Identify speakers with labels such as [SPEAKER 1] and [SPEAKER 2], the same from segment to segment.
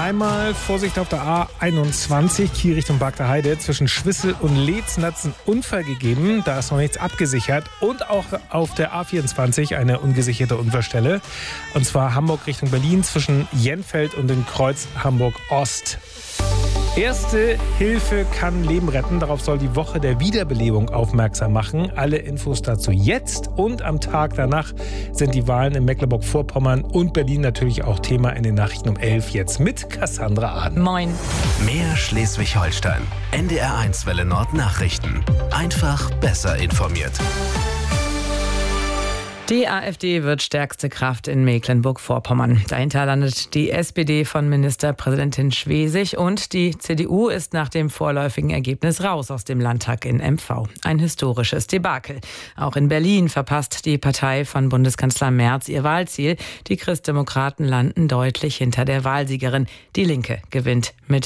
[SPEAKER 1] Einmal Vorsicht auf der A21, Kiel Richtung Bagder Heide. Zwischen Schwissel und Leetz hat es einen Unfall gegeben. Da ist noch nichts abgesichert. Und auch auf der A24 eine ungesicherte Unfallstelle. Und zwar Hamburg Richtung Berlin zwischen Jenfeld und dem Kreuz Hamburg Ost. Erste Hilfe kann Leben retten. Darauf soll die Woche der Wiederbelebung aufmerksam machen. Alle Infos dazu jetzt. Und am Tag danach sind die Wahlen in Mecklenburg-Vorpommern und Berlin natürlich auch Thema in den Nachrichten um 11 jetzt mit Cassandra Ahn.
[SPEAKER 2] Moin.
[SPEAKER 3] Mehr Schleswig-Holstein. NDR1 Welle Nord Nachrichten. Einfach besser informiert.
[SPEAKER 2] Die AfD wird stärkste Kraft in Mecklenburg-Vorpommern. Dahinter landet die SPD von Ministerpräsidentin Schwesig und die CDU ist nach dem vorläufigen Ergebnis raus aus dem Landtag in MV. Ein historisches Debakel. Auch in Berlin verpasst die Partei von Bundeskanzler Merz ihr Wahlziel. Die Christdemokraten landen deutlich hinter der Wahlsiegerin. Die Linke gewinnt mit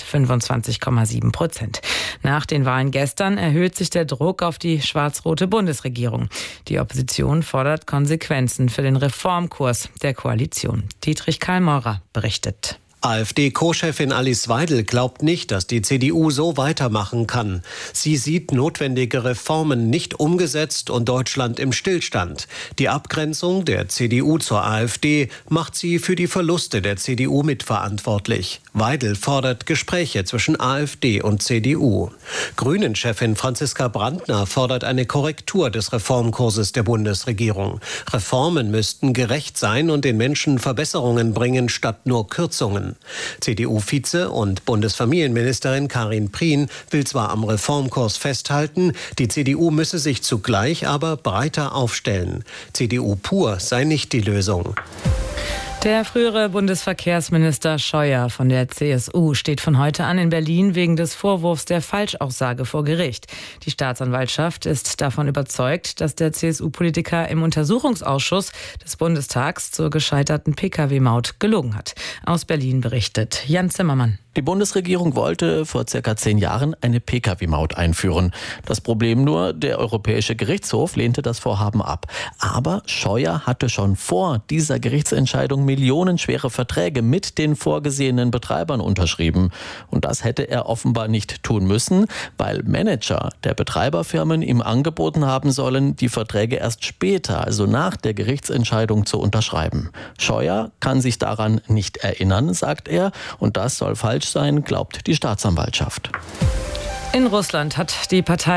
[SPEAKER 2] 25,7%. Nach den Wahlen gestern erhöht sich der Druck auf die schwarz-rote Bundesregierung. Die Opposition fordert Konsequenzen für den Reformkurs der Koalition. Dietrich Karl-Maurer berichtet.
[SPEAKER 4] AfD-Co-Chefin Alice Weidel glaubt nicht, dass die CDU so weitermachen kann. Sie sieht notwendige Reformen nicht umgesetzt und Deutschland im Stillstand. Die Abgrenzung der CDU zur AfD macht sie für die Verluste der CDU mitverantwortlich. Weidel fordert Gespräche zwischen AfD und CDU. Grünen-Chefin Franziska Brandner fordert eine Korrektur des Reformkurses der Bundesregierung. Reformen müssten gerecht sein und den Menschen Verbesserungen bringen, statt nur Kürzungen. CDU-Vize und Bundesfamilienministerin Karin Prien will zwar am Reformkurs festhalten, die CDU müsse sich zugleich aber breiter aufstellen. CDU pur sei nicht die Lösung.
[SPEAKER 2] Der frühere Bundesverkehrsminister Scheuer von der CSU steht von heute an in Berlin wegen des Vorwurfs der Falschaussage vor Gericht. Die Staatsanwaltschaft ist davon überzeugt, dass der CSU-Politiker im Untersuchungsausschuss des Bundestags zur gescheiterten Pkw-Maut gelogen hat. Aus Berlin berichtet Jan Zimmermann.
[SPEAKER 5] Die Bundesregierung wollte vor ca. 10 Jahren eine Pkw-Maut einführen. Das Problem nur, der Europäische Gerichtshof lehnte das Vorhaben ab. Aber Scheuer hatte schon vor dieser Gerichtsentscheidung millionenschwere Verträge mit den vorgesehenen Betreibern unterschrieben. Und das hätte er offenbar nicht tun müssen, weil Manager der Betreiberfirmen ihm angeboten haben sollen, die Verträge erst später, also nach der Gerichtsentscheidung, zu unterschreiben. Scheuer kann sich daran nicht erinnern, sagt er, und das soll falsch sein, glaubt die Staatsanwaltschaft.
[SPEAKER 2] In Russland hat die Partei